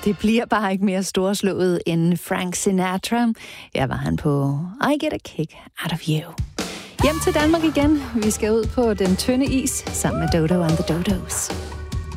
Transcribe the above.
Det bliver bare ikke mere storslået end Frank Sinatra. Her var han på I Get a Kick Out of You. Hjem til Danmark igen. Vi skal ud på den tynde is sammen med Dodo and the Dodos.